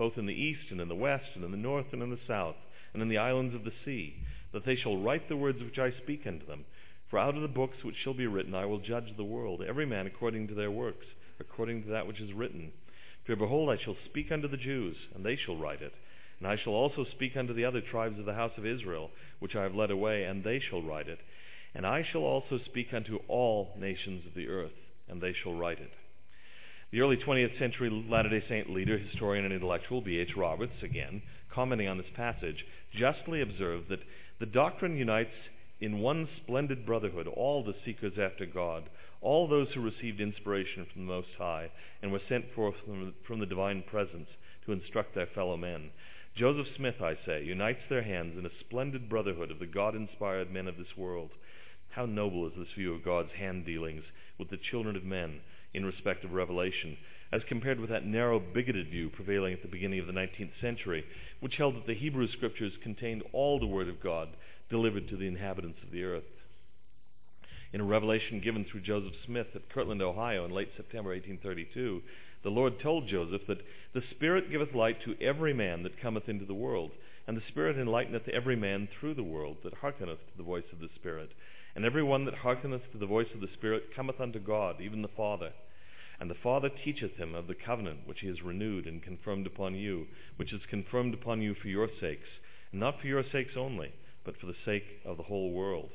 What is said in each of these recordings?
both in the east and in the west, and in the north and in the south, and in the islands of the sea, that they shall write the words which I speak unto them. For out of the books which shall be written I will judge the world, every man according to their works, according to that which is written. For behold, I shall speak unto the Jews, and they shall write it. And I shall also speak unto the other tribes of the house of Israel, which I have led away, and they shall write it. And I shall also speak unto all nations of the earth, and they shall write it. The early 20th century Latter-day Saint leader, historian, and intellectual B.H. Roberts, again, commenting on this passage, justly observed that the doctrine unites in one splendid brotherhood all the seekers after God, all those who received inspiration from the Most High and were sent forth from the divine presence to instruct their fellow men. Joseph Smith, I say, unites their hands in a splendid brotherhood of the God-inspired men of this world. How noble is this view of God's hand-dealings with the children of men in respect of revelation, as compared with that narrow, bigoted view prevailing at the beginning of the 19th century, which held that the Hebrew Scriptures contained all the Word of God delivered to the inhabitants of the earth. In a revelation given through Joseph Smith at Kirtland, Ohio in late September 1832, the Lord told Joseph that the Spirit giveth light to every man that cometh into the world, and the Spirit enlighteneth every man through the world that hearkeneth to the voice of the Spirit. And every one that hearkeneth to the voice of the Spirit cometh unto God, even the Father. And the Father teacheth him of the covenant which he has renewed and confirmed upon you, which is confirmed upon you for your sakes, and not for your sakes only, but for the sake of the whole world.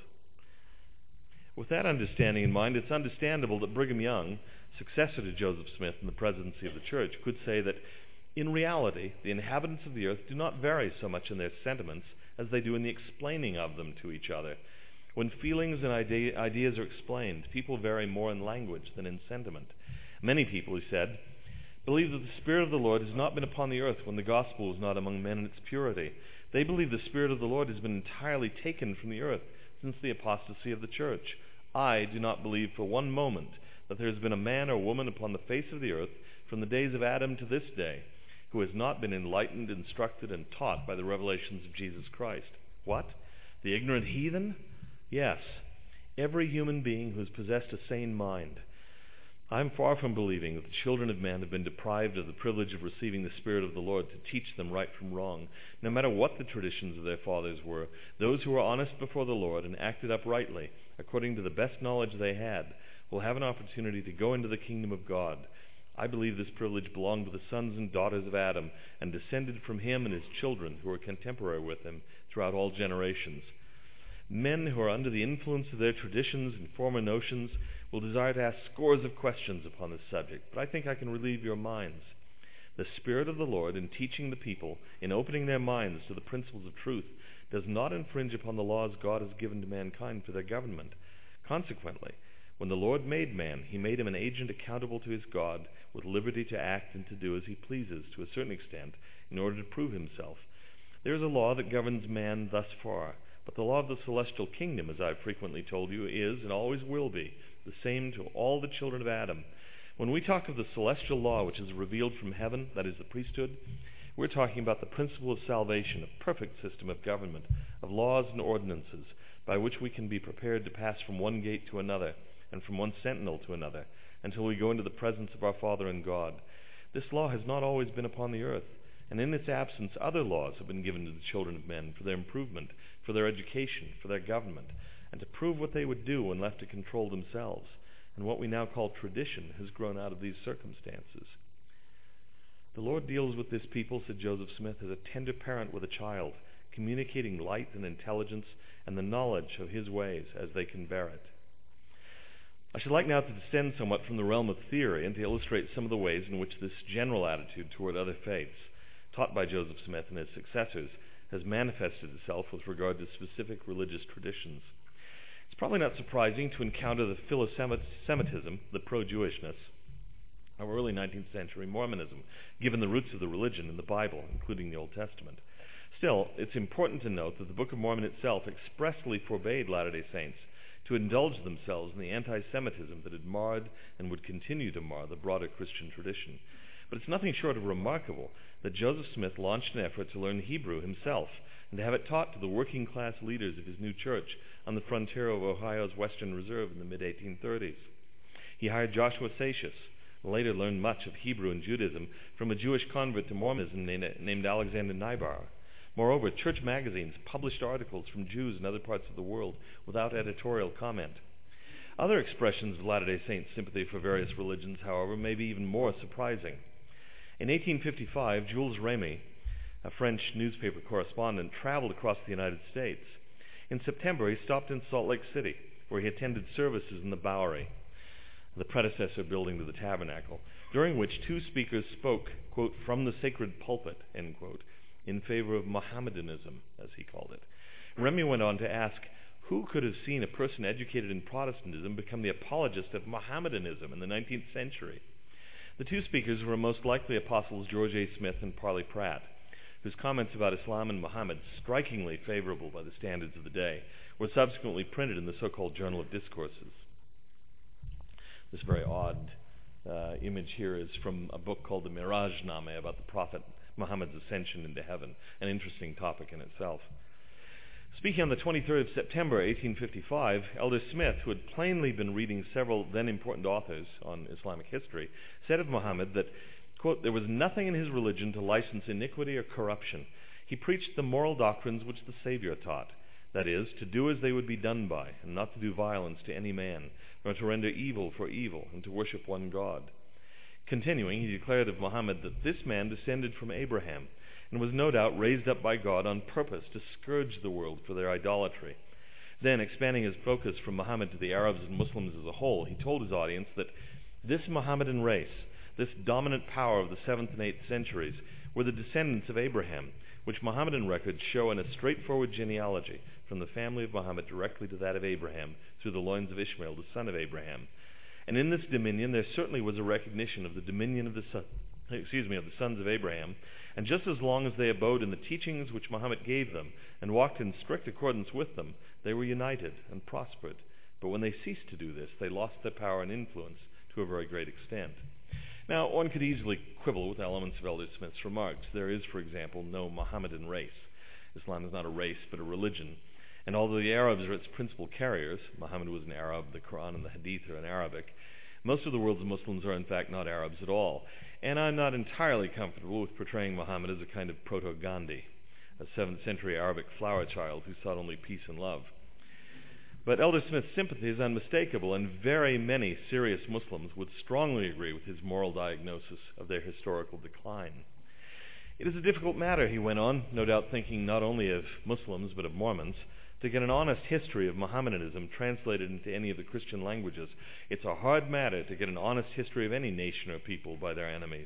With that understanding in mind, it's understandable that Brigham Young, successor to Joseph Smith in the presidency of the church, could say that in reality the inhabitants of the earth do not vary so much in their sentiments as they do in the explaining of them to each other. When feelings and ideas are explained, people vary more in language than in sentiment. Many people, he said, believe that the Spirit of the Lord has not been upon the earth when the gospel was not among men in its purity. They believe the Spirit of the Lord has been entirely taken from the earth since the apostasy of the church. I do not believe for one moment that there has been a man or woman upon the face of the earth from the days of Adam to this day who has not been enlightened, instructed, and taught by the revelations of Jesus Christ. What? The ignorant heathen? Yes, every human being who has possessed a sane mind. I am far from believing that the children of men have been deprived of the privilege of receiving the Spirit of the Lord to teach them right from wrong. No matter what the traditions of their fathers were, those who were honest before the Lord and acted uprightly, according to the best knowledge they had, will have an opportunity to go into the kingdom of God. I believe this privilege belonged to the sons and daughters of Adam and descended from him and his children who were contemporary with him throughout all generations. Men who are under the influence of their traditions and former notions will desire to ask scores of questions upon this subject, but I think I can relieve your minds. The Spirit of the Lord, in teaching the people, in opening their minds to the principles of truth, does not infringe upon the laws God has given to mankind for their government. Consequently, when the Lord made man, he made him an agent accountable to his God, with liberty to act and to do as he pleases to a certain extent, in order to prove himself. There is a law that governs man thus far, but the law of the celestial kingdom, as I have frequently told you, is, and always will be, the same to all the children of Adam. When we talk of the celestial law which is revealed from heaven, that is the priesthood, we're talking about the principle of salvation, a perfect system of government, of laws and ordinances, by which we can be prepared to pass from one gate to another, and from one sentinel to another, until we go into the presence of our Father and God. This law has not always been upon the earth, and in its absence other laws have been given to the children of men for their improvement, for their education, for their government, and to prove what they would do when left to control themselves. And what we now call tradition has grown out of these circumstances. The Lord deals with this people, said Joseph Smith, as a tender parent with a child, communicating light and intelligence and the knowledge of his ways as they can bear it. I should like now to descend somewhat from the realm of theory and to illustrate some of the ways in which this general attitude toward other faiths, taught by Joseph Smith and his successors, has manifested itself with regard to specific religious traditions. It's probably not surprising to encounter the philo-Semitism, the pro-Jewishness, of early 19th century Mormonism, given the roots of the religion in the Bible, including the Old Testament. Still, it's important to note that the Book of Mormon itself expressly forbade Latter-day Saints to indulge themselves in the anti-Semitism that had marred and would continue to mar the broader Christian tradition. But it's nothing short of remarkable that Joseph Smith launched an effort to learn Hebrew himself and to have it taught to the working class leaders of his new church on the frontier of Ohio's Western Reserve in the mid-1830s. He hired Joshua Satius, Later learned much of Hebrew and Judaism from a Jewish convert to Mormonism named Alexander Nybar. Moreover, church magazines published articles from Jews in other parts of the world without editorial comment. Other expressions of Latter-day Saints' sympathy for various religions, however, may be even more surprising. In 1855, Jules Remy, a French newspaper correspondent, traveled across the United States. In September, he stopped in Salt Lake City, where he attended services in the Bowery, the predecessor building to the Tabernacle, during which two speakers spoke, quote, from the sacred pulpit, end quote, in favor of Mohammedanism, as he called it. Remy went on to ask, who could have seen a person educated in Protestantism become the apologist of Mohammedanism in the 19th century? The two speakers were most likely apostles George A. Smith and Parley Pratt, whose comments about Islam and Muhammad, strikingly favorable by the standards of the day, were subsequently printed in the so-called Journal of Discourses. This very odd image here is from a book called the Miraj-Nameh about the Prophet Muhammad's ascension into heaven, an interesting topic in itself. Speaking on the 23rd of September, 1855, Elder Smith, who had plainly been reading several then important authors on Islamic history, said of Muhammad that, quote, there was nothing in his religion to license iniquity or corruption. He preached the moral doctrines which the Savior taught, that is, to do as they would be done by, and not to do violence to any man, nor to render evil for evil, and to worship one God. Continuing, he declared of Muhammad that this man descended from Abraham, and was no doubt raised up by God on purpose to scourge the world for their idolatry. Then, expanding his focus from Muhammad to the Arabs and Muslims as a whole, he told his audience that this Mohammedan race, this dominant power of the 7th and 8th centuries, were the descendants of Abraham, which Mohammedan records show in a straightforward genealogy from the family of Muhammad directly to that of Abraham, through the loins of Ishmael, the son of Abraham. And in this dominion there certainly was a recognition of the dominion of the sons of Abraham, and just as long as they abode in the teachings which Muhammad gave them and walked in strict accordance with them, they were united and prospered. But when they ceased to do this, they lost their power and influence to a very great extent. Now, one could easily quibble with elements of Elder Smith's remarks. There is, for example, no Mohammedan race. Islam is not a race, but a religion. And although the Arabs are its principal carriers, Muhammad was an Arab, the Quran and the Hadith are in Arabic, most of the world's Muslims are in fact not Arabs at all. And I'm not entirely comfortable with portraying Muhammad as a kind of proto-Gandhi, a 7th century Arabic flower child who sought only peace and love. But Elder Smith's sympathy is unmistakable, and very many serious Muslims would strongly agree with his moral diagnosis of their historical decline. It is a difficult matter, he went on, no doubt thinking not only of Muslims but of Mormons, to get an honest history of Mohammedanism translated into any of the Christian languages. It's a hard matter to get an honest history of any nation or people by their enemies.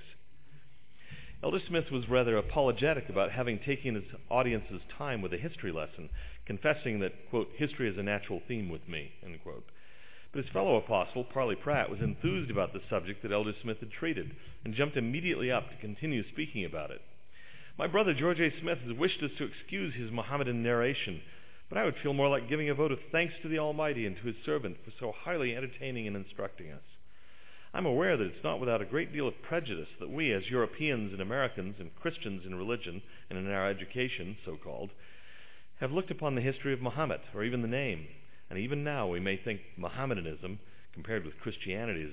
Elder Smith was rather apologetic about having taken his audience's time with a history lesson, confessing that, quote, history is a natural theme with me, end quote. But his fellow apostle, Parley Pratt, was enthused about the subject that Elder Smith had treated, and jumped immediately up to continue speaking about it. My brother George A. Smith has wished us to excuse his Mohammedan narration, but I would feel more like giving a vote of thanks to the Almighty and to his servant for so highly entertaining and instructing us. I'm aware that it's not without a great deal of prejudice that we, as Europeans and Americans and Christians in religion and in our education, so-called, have looked upon the history of Muhammad, or even the name, and even now we may think Mohammedanism, compared with Christianity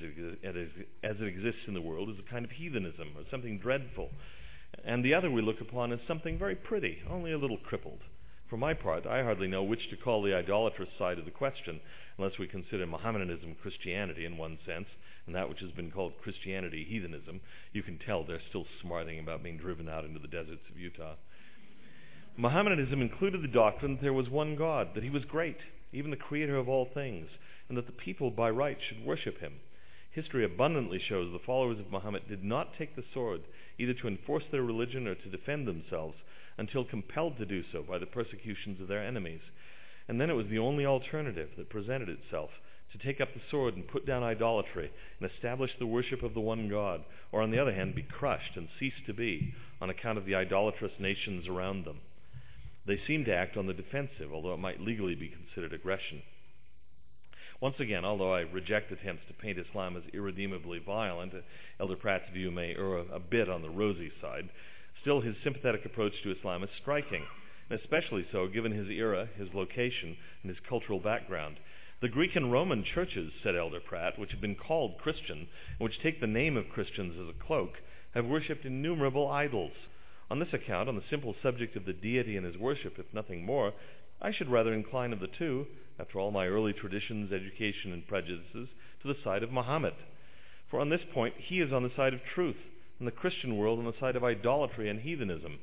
as it exists in the world, is a kind of heathenism or something dreadful, and the other we look upon as something very pretty, only a little crippled. For my part, I hardly know which to call the idolatrous side of the question, unless we consider Mohammedanism Christianity in one sense, and that which has been called Christianity heathenism. You can tell they're still smarting about being driven out into the deserts of Utah. Mohammedanism included the doctrine that there was one God, that he was great, even the creator of all things, and that the people by right should worship him. History abundantly shows the followers of Muhammad did not take the sword, either to enforce their religion or to defend themselves, until compelled to do so by the persecutions of their enemies. And then it was the only alternative that presented itself, to take up the sword and put down idolatry and establish the worship of the one God, or on the other hand be crushed and cease to be on account of the idolatrous nations around them. They seemed to act on the defensive, although it might legally be considered aggression. Once again, although I reject attempts to paint Islam as irredeemably violent, Elder Pratt's view may err a bit on the rosy side, still his sympathetic approach to Islam is striking, and especially so given his era, his location, and his cultural background. The Greek and Roman churches, said Elder Pratt, which have been called Christian, and which take the name of Christians as a cloak, have worshipped innumerable idols. On this account, on the simple subject of the deity and his worship, if nothing more, I should rather incline of the two, after all my early traditions, education, and prejudices, to the side of Muhammad. For on this point he is on the side of truth, and the Christian world on the side of idolatry and heathenism.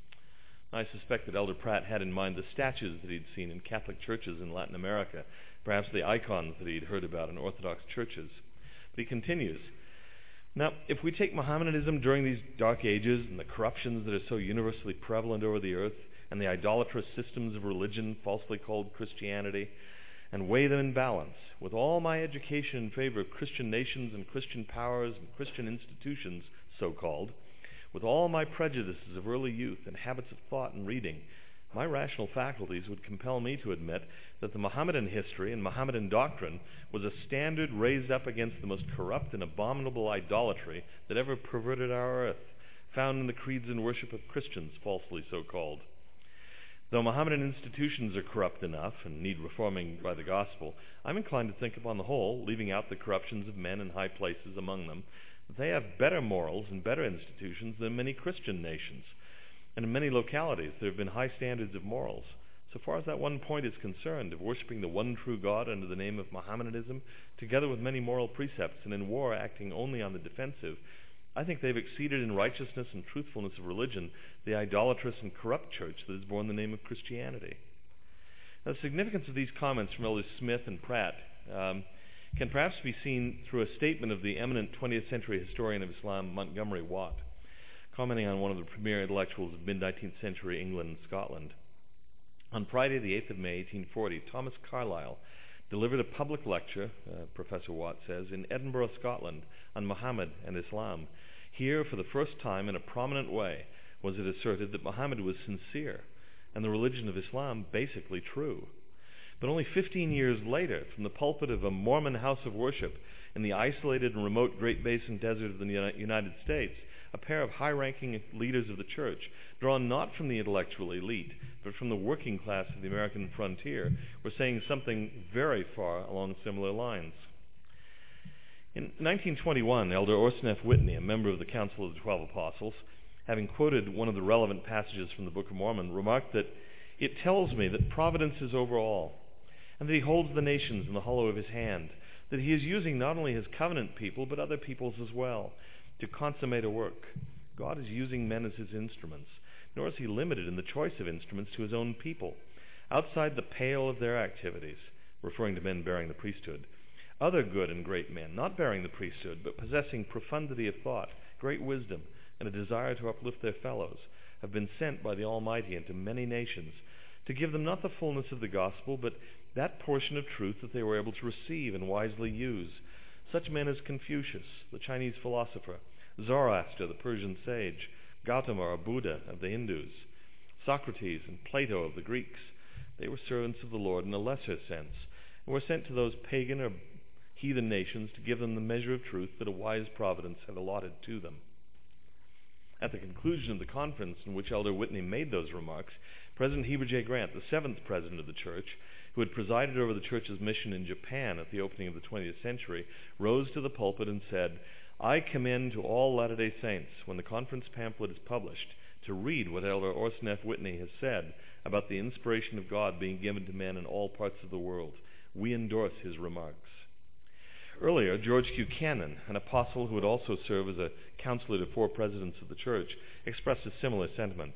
I suspect that Elder Pratt had in mind the statues that he'd seen in Catholic churches in Latin America, perhaps the icons that he'd heard about in Orthodox churches. But he continues, now, if we take Mohammedanism during these dark ages and the corruptions that are so universally prevalent over the earth, and the idolatrous systems of religion falsely called Christianity, and weigh them in balance with all my education in favor of Christian nations and Christian powers and Christian institutions, so-called, with all my prejudices of early youth and habits of thought and reading, my rational faculties would compel me to admit that the Mohammedan history and Mohammedan doctrine was a standard raised up against the most corrupt and abominable idolatry that ever perverted our earth, found in the creeds and worship of Christians, falsely so-called. Though Mohammedan institutions are corrupt enough and need reforming by the gospel, I'm inclined to think upon the whole, leaving out the corruptions of men in high places among them, that they have better morals and better institutions than many Christian nations. And in many localities there have been high standards of morals. So far as that one point is concerned, of worshipping the one true God under the name of Mohammedanism, together with many moral precepts, and in war acting only on the defensive, I think they've exceeded in righteousness and truthfulness of religion the idolatrous and corrupt church that has borne the name of Christianity. Now, the significance of these comments from Elders Smith and Pratt can perhaps be seen through a statement of the eminent 20th century historian of Islam, Montgomery Watt, commenting on one of the premier intellectuals of mid-19th century England and Scotland. On Friday, the 8th of May, 1840, Thomas Carlyle delivered a public lecture, Professor Watt says, in Edinburgh, Scotland, on Muhammad and Islam. Here, for the first time in a prominent way, was it asserted that Muhammad was sincere and the religion of Islam basically true. But only 15 years later, from the pulpit of a Mormon house of worship in the isolated and remote Great Basin desert of the United States, a pair of high-ranking leaders of the church, drawn not from the intellectual elite, but from the working class of the American frontier, were saying something very far along similar lines. In 1921, Elder Orson F. Whitney, a member of the Council of the 12 Apostles, having quoted one of the relevant passages from the Book of Mormon, remarked that it tells me that providence is over all, and that he holds the nations in the hollow of his hand, that he is using not only his covenant people, but other peoples as well, to consummate a work. God is using men as his instruments, nor is he limited in the choice of instruments to his own people, outside the pale of their activities, referring to men bearing the priesthood. Other good and great men, not bearing the priesthood, but possessing profundity of thought, great wisdom, and a desire to uplift their fellows, have been sent by the Almighty into many nations, to give them not the fullness of the gospel, but that portion of truth that they were able to receive and wisely use. Such men as Confucius, the Chinese philosopher, Zoroaster, the Persian sage, Gautama or Buddha of the Hindus, Socrates and Plato of the Greeks. They were servants of the Lord in a lesser sense, and were sent to those pagan or heathen nations to give them the measure of truth that a wise providence had allotted to them. At the conclusion of the conference in which Elder Whitney made those remarks, President Heber J. Grant, the seventh president of the church, who had presided over the church's mission in Japan at the opening of the 20th century, rose to the pulpit and said, I commend to all Latter-day Saints, when the conference pamphlet is published, to read what Elder Orson F. Whitney has said about the inspiration of God being given to men in all parts of the world. We endorse his remarks. Earlier, George Q. Cannon, an apostle who would also serve as a counselor to 4 presidents of the church, expressed a similar sentiment.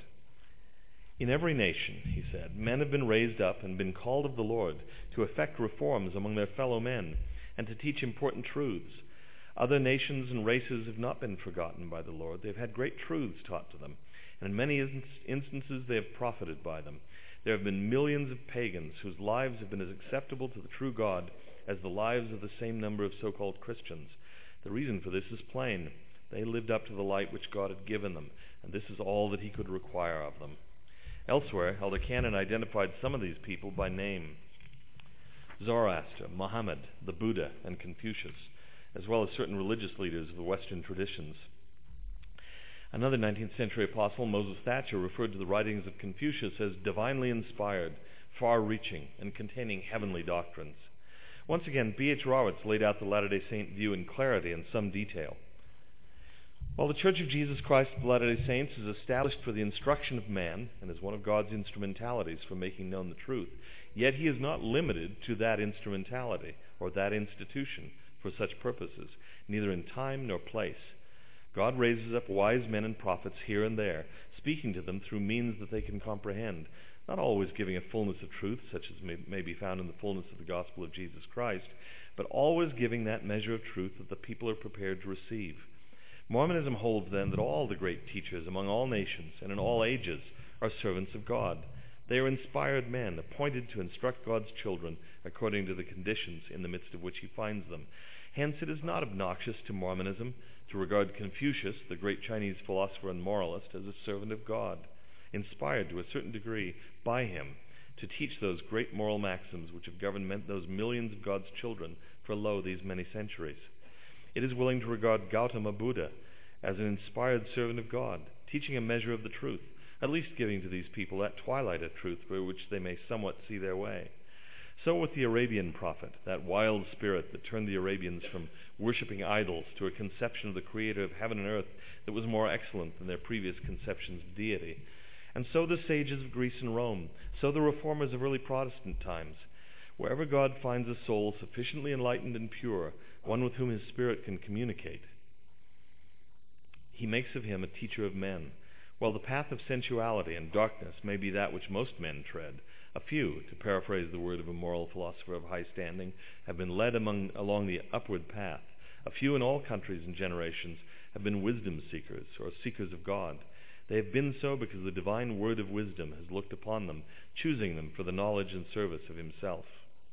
In every nation, he said, men have been raised up and been called of the Lord to effect reforms among their fellow men and to teach important truths. Other nations and races have not been forgotten by the Lord. They've had great truths taught to them, and in many instances they have profited by them. There have been millions of pagans whose lives have been as acceptable to the true God as the lives of the same number of so-called Christians. The reason for this is plain. They lived up to the light which God had given them, and this is all that he could require of them. Elsewhere, Elder Cannon identified some of these people by name: Zoroaster, Muhammad, the Buddha, and Confucius, as well as certain religious leaders of the Western traditions. Another 19th century apostle, Moses Thatcher, referred to the writings of Confucius as divinely inspired, far-reaching, and containing heavenly doctrines. Once again, B.H. Roberts laid out the Latter-day Saint view in clarity and some detail. While the Church of Jesus Christ of Latter-day Saints is established for the instruction of man and is one of God's instrumentalities for making known the truth, yet he is not limited to that instrumentality or that institution for such purposes, neither in time nor place. God raises up wise men and prophets here and there, speaking to them through means that they can comprehend, not always giving a fullness of truth, such as may be found in the fullness of the gospel of Jesus Christ, but always giving that measure of truth that the people are prepared to receive. Mormonism holds then that all the great teachers among all nations and in all ages are servants of God. They are inspired men, appointed to instruct God's children according to the conditions in the midst of which he finds them. Hence it is not obnoxious to Mormonism to regard Confucius, the great Chinese philosopher and moralist, as a servant of God, inspired to a certain degree by him to teach those great moral maxims which have governed those millions of God's children for lo these many centuries. It is willing to regard Gautama Buddha as an inspired servant of God, teaching a measure of the truth, at least giving to these people that twilight of truth by which they may somewhat see their way. So with the Arabian prophet, that wild spirit that turned the Arabians from worshipping idols to a conception of the Creator of heaven and earth that was more excellent than their previous conceptions of deity. And so the sages of Greece and Rome, so the reformers of early Protestant times. Wherever God finds a soul sufficiently enlightened and pure, one with whom his spirit can communicate, he makes of him a teacher of men. While the path of sensuality and darkness may be that which most men tread, a few, to paraphrase the word of a moral philosopher of high standing, have been led along the upward path. A few in all countries and generations have been wisdom seekers or seekers of God. They have been so because the divine word of wisdom has looked upon them, choosing them for the knowledge and service of himself.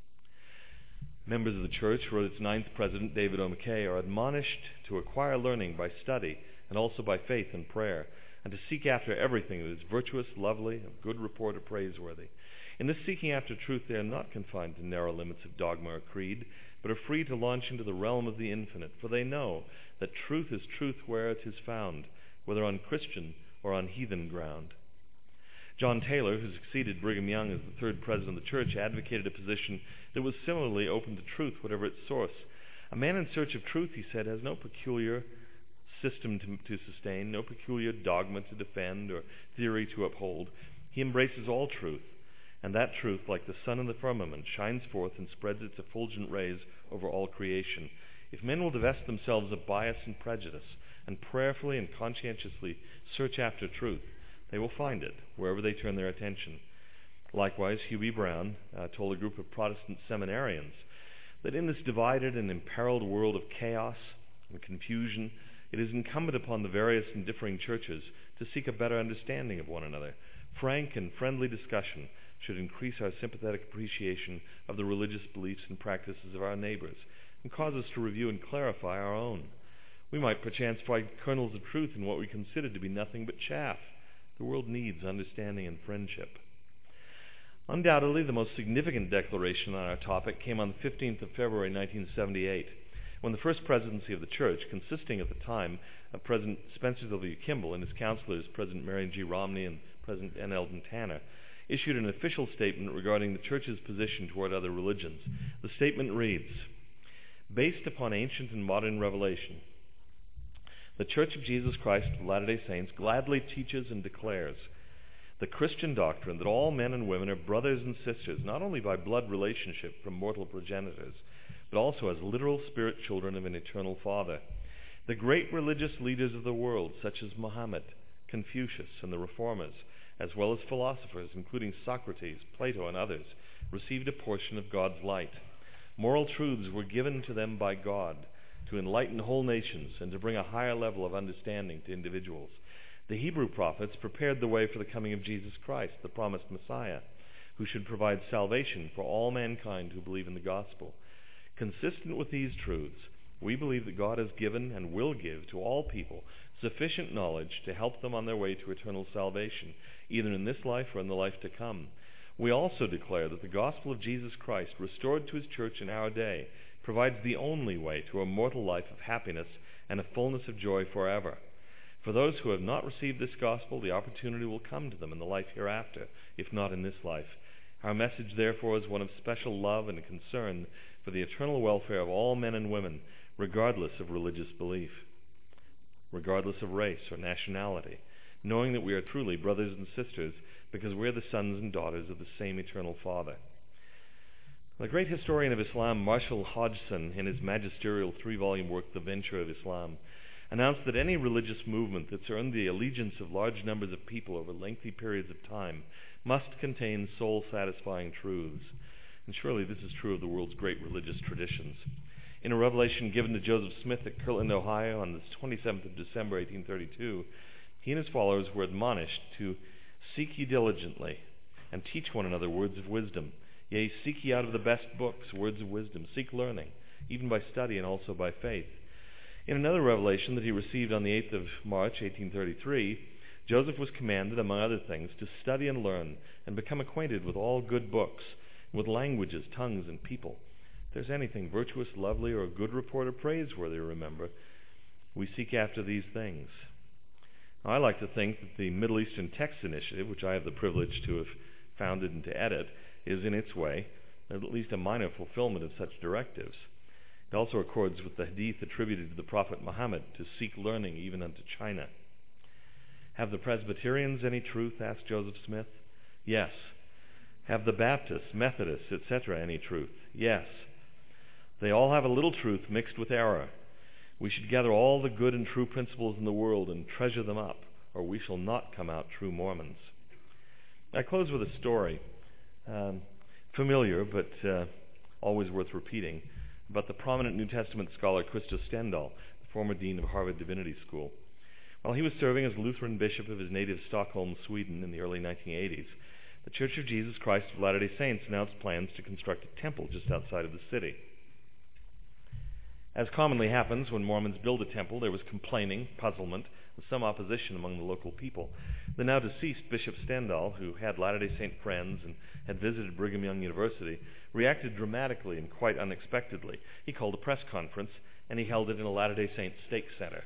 Members of the Church, wrote its ninth president, David O. McKay, are admonished to acquire learning by study and also by faith and prayer, and to seek after everything that is virtuous, lovely, of good report, or praiseworthy. In this seeking after truth, they are not confined to narrow limits of dogma or creed, but are free to launch into the realm of the infinite, for they know that truth is truth where it is found, whether on Christian or on heathen ground. John Taylor, who succeeded Brigham Young as the third president of the church, advocated a position that was similarly open to truth, whatever its source. A man in search of truth, he said, has no peculiar system to sustain, no peculiar dogma to defend or theory to uphold. He embraces all truth, and that truth, like the sun in the firmament, shines forth and spreads its effulgent rays over all creation. If men will divest themselves of bias and prejudice, and prayerfully and conscientiously search after truth, they will find it wherever they turn their attention. Likewise, Hugh B. Brown told a group of Protestant seminarians that in this divided and imperiled world of chaos and confusion, it is incumbent upon the various and differing churches to seek a better understanding of one another. Frank and friendly discussion should increase our sympathetic appreciation of the religious beliefs and practices of our neighbors and cause us to review and clarify our own. We might perchance find kernels of truth in what we consider to be nothing but chaff. The world needs understanding and friendship. Undoubtedly, the most significant declaration on our topic came on the 15th of February 1978, when the first presidency of the church, consisting at the time of President Spencer W. Kimball and his counselors, President Marion G. Romney and President N. Eldon Tanner, issued an official statement regarding the church's position toward other religions. The statement reads, "Based upon ancient and modern revelation, the Church of Jesus Christ of Latter-day Saints gladly teaches and declares the Christian doctrine that all men and women are brothers and sisters, not only by blood relationship from mortal progenitors, but also as literal spirit children of an eternal Father. The great religious leaders of the world, such as Muhammad, Confucius, and the Reformers, as well as philosophers, including Socrates, Plato, and others, received a portion of God's light. Moral truths were given to them by God to enlighten whole nations and to bring a higher level of understanding to individuals. The Hebrew prophets prepared the way for the coming of Jesus Christ, the promised Messiah, who should provide salvation for all mankind who believe in the gospel. Consistent with these truths, we believe that God has given and will give to all people sufficient knowledge to help them on their way to eternal salvation, either in this life or in the life to come. We also declare that the gospel of Jesus Christ, restored to his church in our day, provides the only way to a mortal life of happiness and a fullness of joy forever. For those who have not received this gospel, the opportunity will come to them in the life hereafter, if not in this life. Our message, therefore, is one of special love and concern for the eternal welfare of all men and women, regardless of religious belief, regardless of race or nationality, knowing that we are truly brothers and sisters because we're the sons and daughters of the same eternal Father. The great historian of Islam, Marshall Hodgson, in his magisterial 3-volume work, The Venture of Islam, announced that any religious movement that's earned the allegiance of large numbers of people over lengthy periods of time must contain soul-satisfying truths. And surely this is true of the world's great religious traditions. In a revelation given to Joseph Smith at Kirtland, Ohio on the 27th of December, 1832, he and his followers were admonished to seek ye diligently and teach one another words of wisdom. Yea, seek ye out of the best books words of wisdom. Seek learning, even by study and also by faith. In another revelation that he received on the 8th of March, 1833, Joseph was commanded, among other things, to study and learn and become acquainted with all good books, with languages, tongues, and people. If there's anything virtuous, lovely, or a good report or praiseworthy, remember, we seek after these things. Now, I like to think that the Middle Eastern Text Initiative, which I have the privilege to have founded and to edit, is in its way at least a minor fulfillment of such directives. It also accords with the hadith attributed to the Prophet Muhammad to seek learning even unto China. Have the Presbyterians any truth? Asked Joseph Smith. Yes. Have the Baptists, Methodists, etc. any truth? Yes. They all have a little truth mixed with error. We should gather all the good and true principles in the world and treasure them up, or we shall not come out true Mormons. I close with a story, familiar but always worth repeating, about the prominent New Testament scholar Christos Stendahl, the former dean of Harvard Divinity School. While he was serving as Lutheran bishop of his native Stockholm, Sweden in the early 1980s, the Church of Jesus Christ of Latter-day Saints announced plans to construct a temple just outside of the city. As commonly happens when Mormons build a temple, there was complaining, puzzlement, and some opposition among the local people. The now deceased Bishop Stendahl, who had Latter-day Saint friends and had visited Brigham Young University, reacted dramatically and quite unexpectedly. He called a press conference, and he held it in a Latter-day Saint stake center.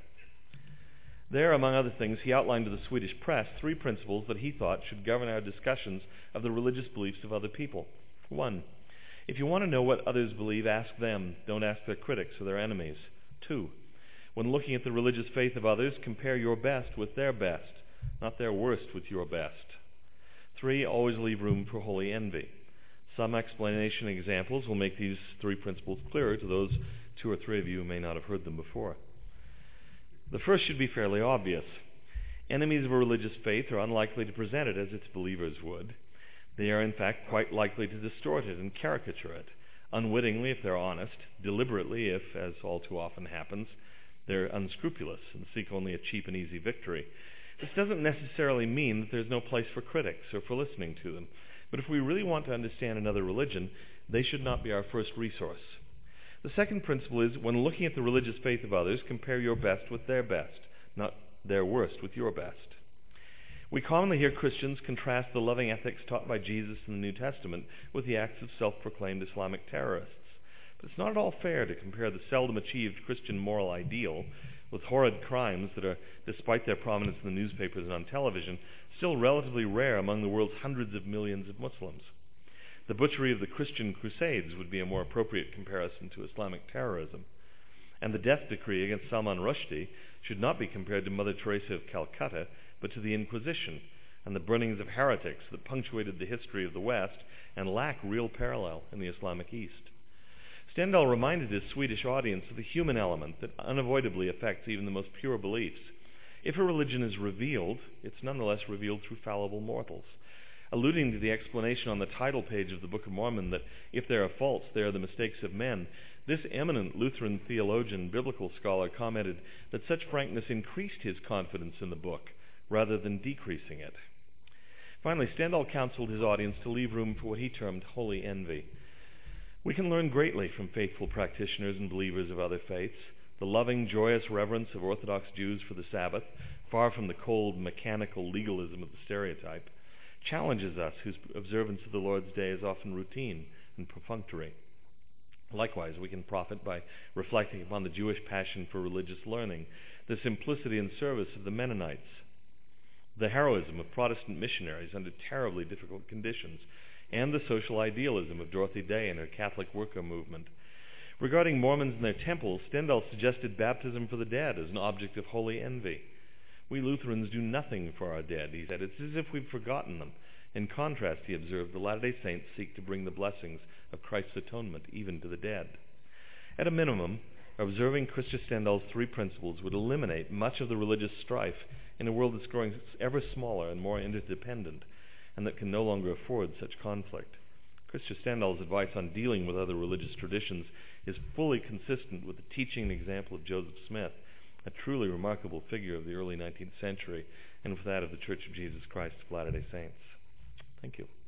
There, among other things, he outlined to the Swedish press 3 principles that he thought should govern our discussions of the religious beliefs of other people. 1. If you want to know what others believe, ask them. Don't ask their critics or their enemies. 2. When looking at the religious faith of others, compare your best with their best, not their worst with your best. 3. Always leave room for holy envy. Some explanation and examples will make these 3 principles clearer to those 2 or 3 of you who may not have heard them before. The first should be fairly obvious. Enemies of a religious faith are unlikely to present it as its believers would. They are in fact quite likely to distort it and caricature it, unwittingly if they're honest, deliberately if, as all too often happens, they're unscrupulous and seek only a cheap and easy victory. This doesn't necessarily mean that there's no place for critics or for listening to them, but if we really want to understand another religion, they should not be our first resource. The second principle is, when looking at the religious faith of others, compare your best with their best, not their worst with your best. We commonly hear Christians contrast the loving ethics taught by Jesus in the New Testament with the acts of self-proclaimed Islamic terrorists. But it's not at all fair to compare the seldom achieved Christian moral ideal with horrid crimes that are, despite their prominence in the newspapers and on television, still relatively rare among the world's hundreds of millions of Muslims. The butchery of the Christian Crusades would be a more appropriate comparison to Islamic terrorism. And the death decree against Salman Rushdie should not be compared to Mother Teresa of Calcutta, but to the Inquisition and the burnings of heretics that punctuated the history of the West and lack real parallel in the Islamic East. Stendahl reminded his Swedish audience of the human element that unavoidably affects even the most pure beliefs. If a religion is revealed, it's nonetheless revealed through fallible mortals. Alluding to the explanation on the title page of the Book of Mormon that if there are faults, they are the mistakes of men, this eminent Lutheran theologian, biblical scholar, commented that such frankness increased his confidence in the book rather than decreasing it. Finally, Stendahl counseled his audience to leave room for what he termed holy envy. We can learn greatly from faithful practitioners and believers of other faiths. The loving, joyous reverence of Orthodox Jews for the Sabbath, far from the cold, mechanical legalism of the stereotype, challenges us whose observance of the Lord's Day is often routine and perfunctory. Likewise, we can profit by reflecting upon the Jewish passion for religious learning, the simplicity and service of the Mennonites, the heroism of Protestant missionaries under terribly difficult conditions, and the social idealism of Dorothy Day and her Catholic worker movement. Regarding Mormons and their temples, Stendhal suggested baptism for the dead as an object of holy envy. We Lutherans do nothing for our dead, he said. It's as if we've forgotten them. In contrast, he observed, the Latter-day Saints seek to bring the blessings of Christ's atonement even to the dead. At a minimum, observing Christian Stendhal's three principles would eliminate much of the religious strife in a world that's growing ever smaller and more interdependent, and that can no longer afford such conflict. Christian Stendhal's advice on dealing with other religious traditions is fully consistent with the teaching and example of Joseph Smith, a truly remarkable figure of the early 19th century, and with that of the Church of Jesus Christ of Latter-day Saints. Thank you.